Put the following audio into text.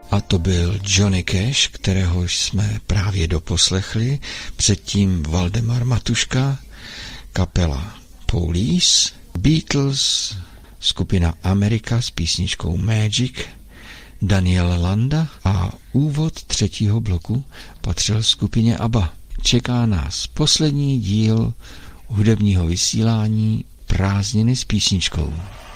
A to byl Johnny Cash, kterého jsme právě doposlechli, předtím Valdemar Matuška, kapela Police, Beatles, skupina America s písničkou Magic, Daniel Landa a úvod třetího bloku patřil skupině ABBA. Čeká nás poslední díl hudebního vysílání Prázdniny s písničkou.